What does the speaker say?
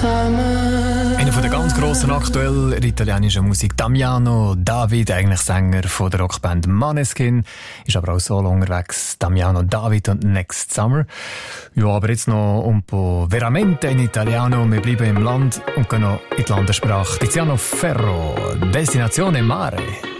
Einer von der ganz grossen aktuell italienischen Musik, Damiano David, eigentlich Sänger von der Rockband Måneskin, ist aber auch solo unterwegs. Damiano David und Next Summer. Ja, aber jetzt noch un po' veramente in Italiano. Wir bleiben im Land und gehen noch in die Landessprache. Tiziano Ferro, Destinazione Mare.